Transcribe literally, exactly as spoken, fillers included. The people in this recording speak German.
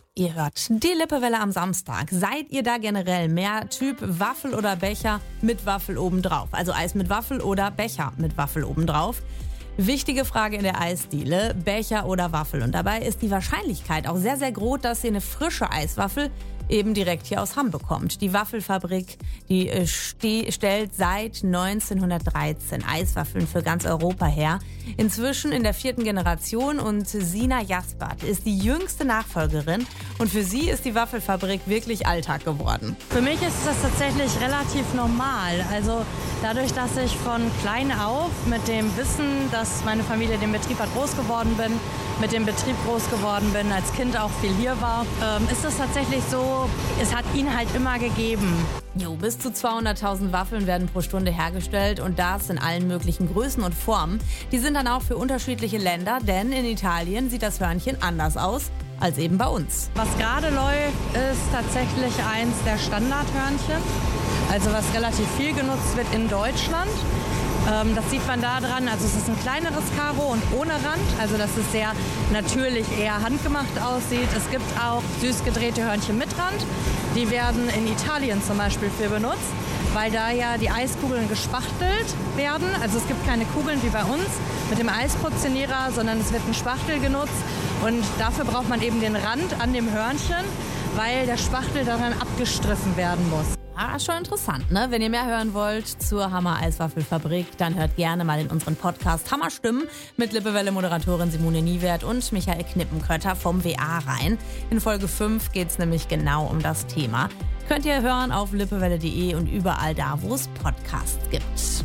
Ihr hört die Lippewelle am Samstag. Seid ihr da generell mehr Typ Waffel oder Becher mit Waffel obendrauf? Also Eis mit Waffel oder Becher mit Waffel obendrauf? Wichtige Frage in der Eisdiele, Becher oder Waffel. Und dabei ist die Wahrscheinlichkeit auch sehr, sehr groß, dass ihr eine frische Eiswaffel eben direkt hier aus Hamm bekommt. Die Waffelfabrik, die äh, ste- stellt seit neunzehnhundertdreizehn Eiswaffeln für ganz Europa her. Inzwischen in der vierten Generation und Sina Jaspert ist die jüngste Nachfolgerin und für sie ist die Waffelfabrik wirklich Alltag geworden. Für mich ist das tatsächlich relativ normal. Also dadurch, dass ich von klein auf mit dem Wissen, dass meine Familie den Betrieb hat, groß geworden bin, mit dem Betrieb groß geworden bin, als Kind auch viel hier war, ähm, ist es tatsächlich so, es hat ihn halt immer gegeben. Jo, bis zu zweihunderttausend Waffeln werden pro Stunde hergestellt und das in allen möglichen Größen und Formen. Die sind dann auch für unterschiedliche Länder, denn in Italien sieht das Hörnchen anders aus als eben bei uns. Was gerade läuft, ist tatsächlich eins der Standardhörnchen, also was relativ viel genutzt wird in Deutschland. Ähm, das sieht man da dran, also es ist ein kleineres Karo und ohne Rand, also dass es sehr natürlich eher handgemacht aussieht. Es gibt auch süß gedrehte Hörnchen mit Rand, die werden in Italien zum Beispiel für benutzt, weil da ja die Eiskugeln gespachtelt werden. Also es gibt keine Kugeln wie bei uns mit dem Eisportionierer, sondern es wird ein Spachtel genutzt und dafür braucht man eben den Rand an dem Hörnchen, weil der Spachtel daran abgestriffen werden muss. Ah, schon interessant, ne? Wenn ihr mehr hören wollt zur Hammer Eiswaffelfabrik, dann hört gerne mal in unseren Podcast Hammer Stimmen mit Lippewelle-Moderatorin Simone Niewert und Michael Knippenkötter vom W A rein. In Folge fünf geht's nämlich genau um das Thema. Könnt ihr hören auf lippewelle punkt de und überall da, wo es Podcasts gibt.